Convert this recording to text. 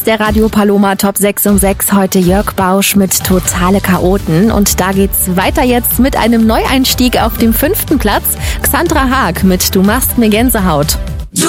Der Radio Paloma Top 6 um 6, heute Jörg Bausch mit Totale Chaoten. Und da geht's weiter jetzt mit einem Neueinstieg auf dem 5. Platz. Xandra Haag mit Du machst mir Gänsehaut.